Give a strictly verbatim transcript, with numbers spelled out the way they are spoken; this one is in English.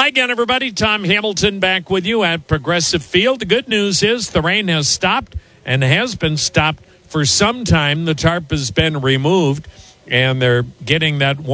Hi again, everybody. Tom Hamilton back with you at Progressive Field. The good news is the rain has stopped and has been stopped for some time. The tarp has been removed, and they're getting that